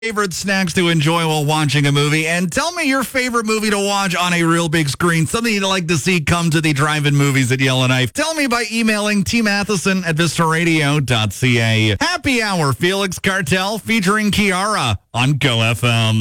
favorite snacks to enjoy while watching a movie, and tell me your favorite movie to watch on a real big screen, something you'd like to see come to the drive-in movies at Yellowknife. Tell me by emailing tmatheson@vistaradio.ca. Happy Hour, Felix Cartel featuring Kiara on Go FM.